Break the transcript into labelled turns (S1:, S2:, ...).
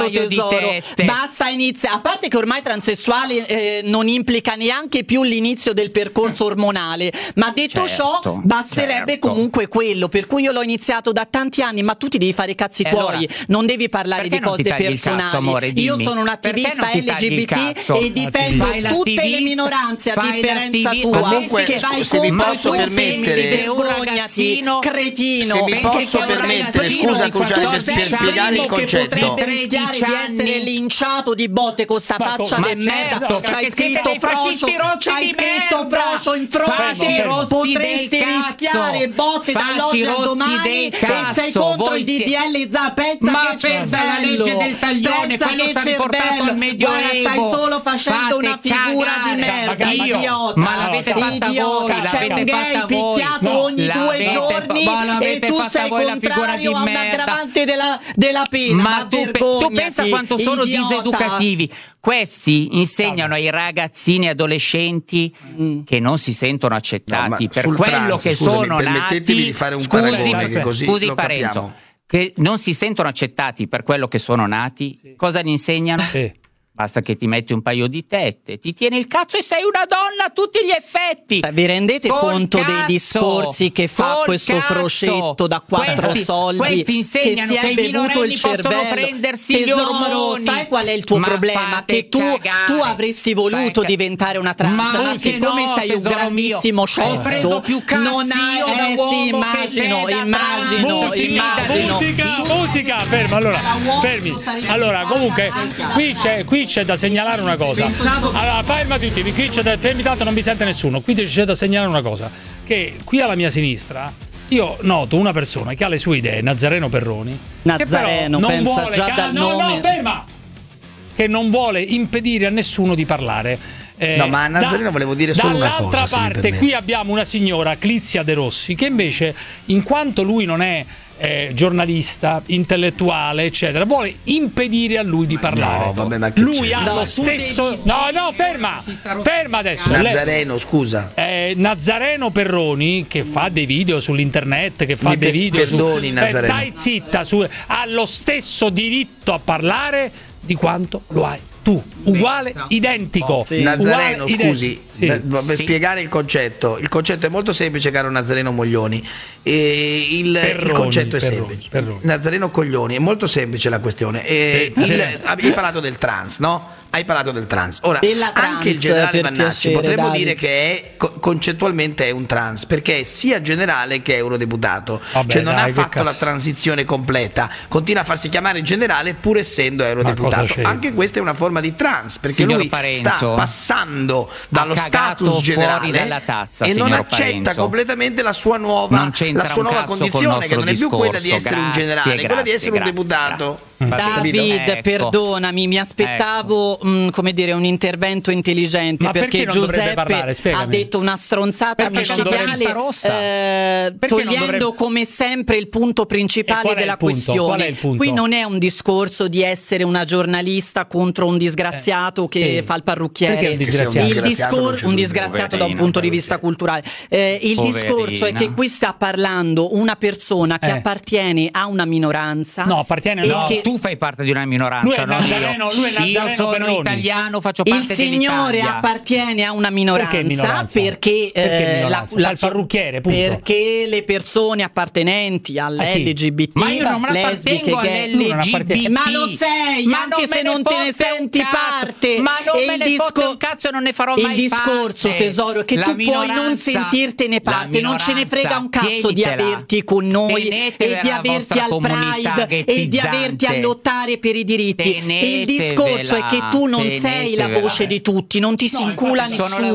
S1: tesoro, basta iniziare. A parte che ormai transessuale non implica neanche più l'inizio del percorso ormonale, ma detto ciò basterebbe comunque quello, per cui io l'ho iniziato da tanti anni. Ma tu ti devi fare i cazzi tuoi, allora, non devi parlare di cose personali. Cazzo, amore, io sono un attivista LGBT e difendo tutte le minoranze, a differenza tua.
S2: Comunque,
S1: che vai
S2: se mi
S1: contro
S2: posso permettere,
S1: un ragazzino cretino,
S2: se mi posso permettere, scusa Cruciani, per spiegare il concetto,
S1: potrebbe rischiare di essere linciato di botte con sta faccia di merda. C'hai scritto Frocio, in fronte, potresti rischiare botte dall'oggi al domani e sei contro i DDL Zan.
S3: Ma pensa alla legge del taglione, quello ci ha riportato al Medioevo.
S1: Stai solo facendo una figura di merda, idiota.
S3: Ma l'avete fatta voi,
S1: c'è un gay picchiato ogni 2 giorni e tu sei contrario a un aggravante della pena.
S3: Ma tu pensa quanto sono diseducativi. Questi insegnano ai ragazzini e adolescenti che non si sentono accettati per quello che sono nati.
S2: Permettetemi di fare un paragone che così lo capiamo.
S3: Che non si sentono accettati per quello che sono nati. Cosa gli insegnano? Basta che ti metti un paio di tette, ti tieni il cazzo e sei una donna a tutti gli effetti.
S1: Vi rendete conto dei discorsi che fa questo Froscetto da 4 soldi?
S3: Questi insegnano che i minorenni possono prendersi gli ormoni.
S1: Sai qual è il tuo problema? Che tu avresti voluto diventare una trans, ma siccome sei un grandissimo cesso, non hai... immagino.
S4: Musica, fermi. Allora, comunque, qui c'è da segnalare una cosa. Allora, fermati tutti, qui fermi, tanto non mi sente nessuno. Qui c'è da segnalare una cosa, che qui alla mia sinistra io noto una persona che ha le sue idee, Nazareno Perroni,
S1: Nazareno,
S4: che però non
S1: pensa
S4: vuole,
S1: già dal nome.
S4: Ferma! Che non vuole impedire a nessuno di parlare.
S2: No, ma a Nazareno volevo dire solo una cosa.
S4: Dall'altra parte, qui abbiamo una signora, Clizia De Rossi, che invece, in quanto lui non è giornalista, intellettuale, eccetera, vuole impedire a lui di parlare.
S2: No, vabbè, ma che
S4: lui ha lo stesso. No, ferma adesso.
S2: Nazareno, scusa.
S4: Nazareno Perroni, che fa dei video sull'internet, che fa dei video
S2: Nazareno.
S4: Stai zitta, ha lo stesso diritto a parlare di quanto lo hai tu, uguale, identico.
S2: Nazareno,
S4: uguale,
S2: scusi, per spiegare il concetto è molto semplice, caro Nazareno Moglioni. Il concetto è semplice. Nazareno Coglioni, è molto semplice la questione. Hai parlato del trans, no? Ora, anche il generale Vannacci potremmo dire che concettualmente è un trans, perché è sia generale che eurodeputato. Cioè non ha fatto la transizione completa, continua a farsi chiamare generale pur essendo eurodeputato. Anche questa è una forma di trans, perché lui sta passando dallo status generale e non accetta completamente la sua nuova condizione, che non è più quella di essere un generale, quella di essere un deputato.
S1: David, perdonami, mi aspettavo come dire, un intervento intelligente, perché Giuseppe ha detto una stronzata micidiale, togliendo come sempre il punto principale della questione. Qui non è un discorso di essere una giornalista contro un disgraziato che fa il parrucchiere. Un disgraziato da un punto di vista culturale. Il discorso è che qui sta parlando una persona che appartiene a una minoranza.
S4: No, appartiene
S3: tu fai parte di una minoranza, non io. Io sono italiano, faccio parte dell'Italia.
S1: Il signore appartiene a una minoranza perché
S4: al parrucchiere, punto.
S1: Perché le persone appartenenti all'LGBT,
S3: ma io non appartengo all'LGBT,
S1: ma lo sei, ma anche se non te ne senti parte.
S3: Ma non me ne fotte un cazzo e non ne farò mai parte.
S1: Il discorso, tesoro, è che tu puoi non sentirtene parte, non ce ne frega un cazzo di averti con noi e di averti al Pride e di averti a lottare per i diritti. Il discorso è che tu non sei la voce di tutti, non ti si incula nessuno.